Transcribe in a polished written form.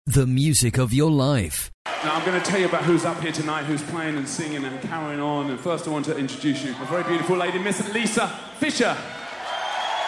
the music of your life. Now I'm going to tell you about who's up here tonight, who's playing and singing and carrying on. And first I want to introduce you a very beautiful lady, Miss Lisa Fischer.